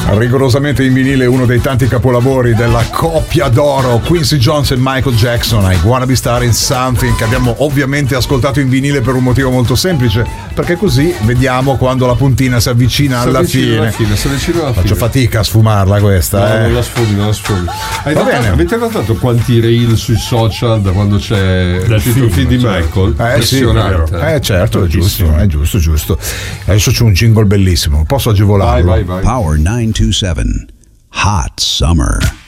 rigorosamente in vinile, uno dei tanti capolavori della coppia d'oro Quincy Jones e Michael Jackson, I Wanna Be Starting Something, che abbiamo ovviamente ascoltato in vinile per un motivo molto semplice, perché così vediamo quando la puntina si avvicina alla fine. Faccio fatica a sfumarla questa. Non la sfumi. Avete notato quanti reel sui social da quando c'è il film di Michael? Sì, certo, è giusto. Adesso c'è un jingle bellissimo, posso agevolarlo? Vai. Power 927 Hot Summer.